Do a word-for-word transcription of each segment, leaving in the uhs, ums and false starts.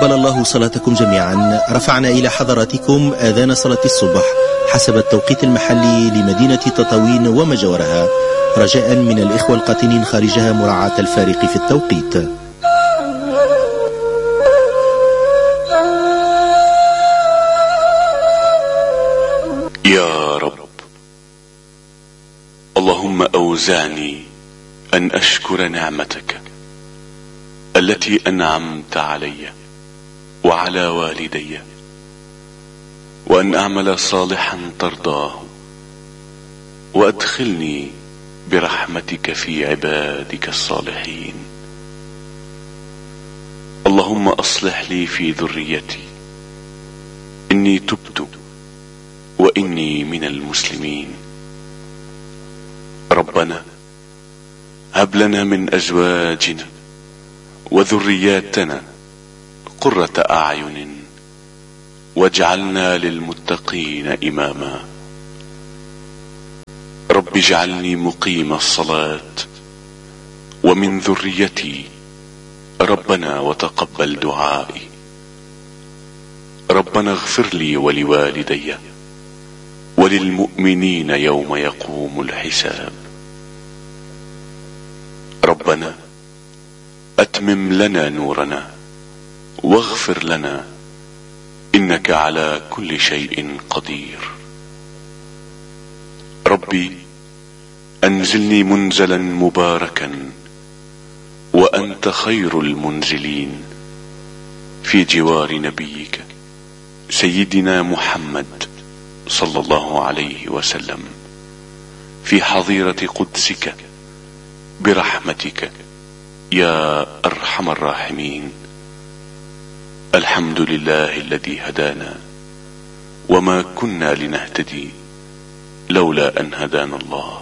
تقبل الله صلاتكم جميعا. رفعنا إلى حضراتكم آذان صلاة الصبح حسب التوقيت المحلي لمدينة تطاوين وما جاورها، رجاء من الإخوة القاطنين خارجها مراعاة الفارق في التوقيت. يا رب، اللهم أوزعني أن أشكر نعمتك التي أنعمت علي وعلى والدي، وأن أعمل صالحا ترضاه، وأدخلني برحمتك في عبادك الصالحين. اللهم أصلح لي في ذريتي، إني تبت وإني من المسلمين. ربنا هب لنا من أزواجنا وذرياتنا قرة أعين واجعلنا للمتقين إماما. رب اجعلني مقيم الصلاة ومن ذريتي، ربنا وتقبل دعائي. ربنا اغفر لي ولوالدي وللمؤمنين يوم يقوم الحساب. ربنا أتمم لنا نورنا واغفر لنا، إنك على كل شيء قدير. ربي أنزلني منزلا مباركا وأنت خير المنزلين، في جوار نبيك سيدنا محمد صلى الله عليه وسلم، في حظيرة قدسك برحمتك يا أرحم الراحمين. الحمد لله الذي هدانا وما كنا لنهتدي لولا أن هدانا الله.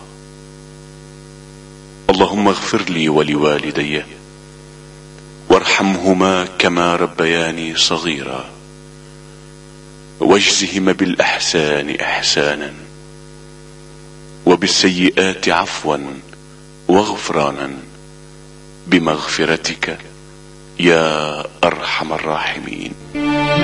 اللهم اغفر لي ولوالدي وارحمهما كما ربياني صغيرا، واجزهما بالإحسان إحسانا وبالسيئات عفوا وغفرانا، بمغفرتك يا أرحم الراحمين.